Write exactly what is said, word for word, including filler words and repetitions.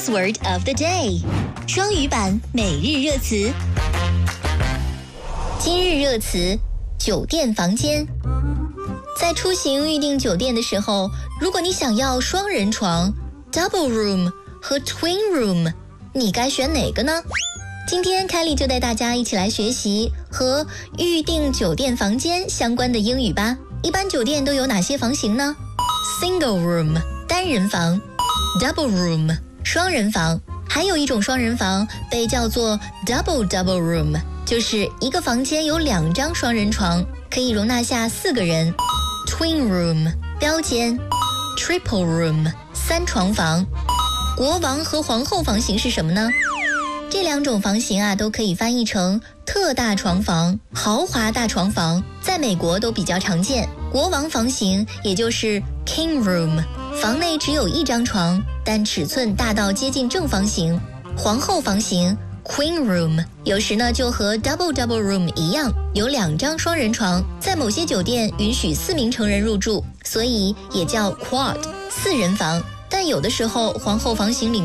Buzzword of the day， 双语版每日热词。今日热词：酒店房间。在出行预订酒店的时候，如果你想要双人床 （double room） 和 twin room， 你该选哪个呢？今天凯莉就带大家一起来学习和预订酒店房间相关的英语吧。一般酒店都有哪些房型呢？ Single room 单人房， Double room 双人房，还有一种双人房被叫做 Double Double room， 就是一个房间有两张双人床，可以容纳下四个人。Twin room 标间， Triple room 三床房。国王和皇后房型是什么呢？这两种房型啊，都可以翻译成特大床房、豪华大床房，在美国都比较常见。国王房型也就是 King room， 房内只有一张床，但尺寸大到接近正方形。皇后房型 Queen room 有时呢就和 Double Double room 一样，有两张双人床，在某些酒店允许四名成人入住，所以也叫 Quad 四人房。但有的时候皇后房型里